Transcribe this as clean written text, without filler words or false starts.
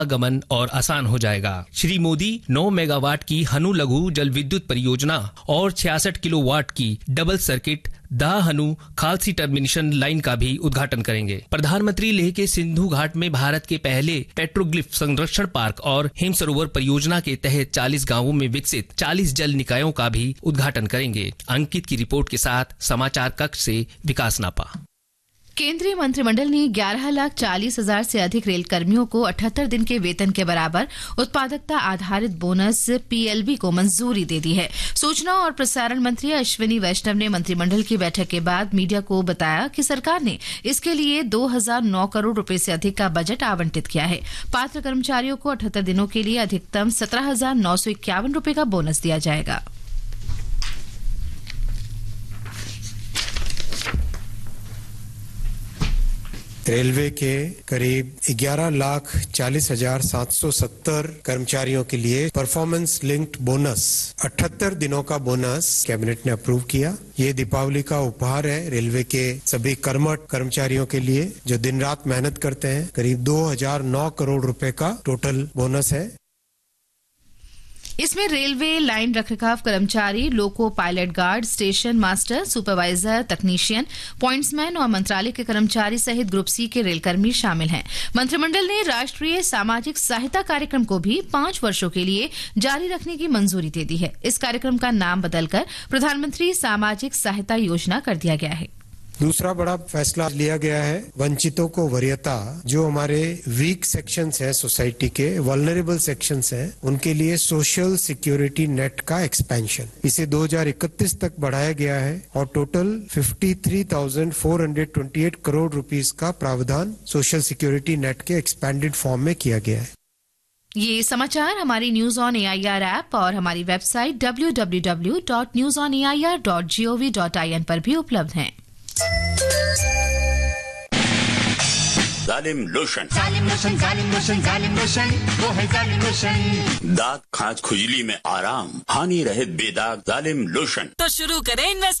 गमन और आसान हो जाएगा। श्री मोदी 9 मेगावाट की हनु लघु जल विद्युत परियोजना और 66 किलोवाट की डबल सर्किट दाह हनु खालसी टर्मिनेशन लाइन का भी उद्घाटन करेंगे। प्रधानमंत्री लेह के सिंधु घाट में भारत के पहले पेट्रोग्लिफ संरक्षण पार्क और हिम सरोवर परियोजना के तहत 40 गांवों में विकसित 40 जल निकायों का भी उद्घाटन करेंगे। अंकित की रिपोर्ट के साथ समाचार कक्ष से विकास नापा। केंद्रीय मंत्रिमंडल ने 11,40,000 से अधिक रेल कर्मियों को 78 दिन के वेतन के बराबर उत्पादकता आधारित बोनस पीएलबी को मंजूरी दे दी है। सूचना और प्रसारण मंत्री अश्विनी वैष्णव ने मंत्रिमंडल की बैठक के बाद मीडिया को बताया कि सरकार ने इसके लिए 2009 करोड़ रुपए से अधिक का बजट आवंटित किया है। पात्र कर्मचारियों को 78 दिनों के लिए अधिकतम 17,951 रुपए का बोनस दिया जाएगा। रेलवे के करीब 11,40,770 कर्मचारियों के लिए परफॉर्मेंस लिंक्ड बोनस 78 दिनों का बोनस कैबिनेट ने अप्रूव किया। ये दीपावली का उपहार है रेलवे के सभी कर्मठ कर्मचारियों के लिए जो दिन रात मेहनत करते हैं। करीब 2,009 करोड़ रुपए का टोटल बोनस है। इसमें रेलवे लाइन रखरखाव कर्मचारी, loco pilot guard, station master, supervisor, तकनीशियन, पॉइंट्समैन और मंत्रालय के कर्मचारी सहित ग्रुप सी के रेलकर्मी शामिल हैं। मंत्रिमंडल ने राष्ट्रीय सामाजिक सहायता कार्यक्रम को भी 5 वर्षों के लिए जारी रखने की मंजूरी दे दी है। इस कार्यक्रम का नाम बदलकर प्रधानमंत्री सामाजिक सहायता योजना कर दिया गया है। दूसरा बड़ा फैसला लिया गया है वंचितों को वरीयता, जो हमारे वीक सेक्शंस हैं सोसाइटी के, वल्नरेबल सेक्शंस हैं, उनके लिए सोशल सिक्योरिटी नेट का एक्सपेंशन इसे 2031 तक बढ़ाया गया है और टोटल 53,428 करोड़ रुपीस का प्रावधान सोशल सिक्योरिटी नेट के एक्सपेंडेड फॉर्म में किया गया है। ये समाचार हमारी न्यूज ऑन एआईआर ऐप और हमारी वेबसाइट www.newsonair.gov.in पर भी उपलब्ध हैं। जालिम लोशन, जालिम लोशन, जालिम लोशन, जालिम लोशन, वो है जालिम लोशन। दांत खाज खुजली में आराम, हानि रहित बेदाग जालिम लोशन। तो शुरू करें इन्वेस्ट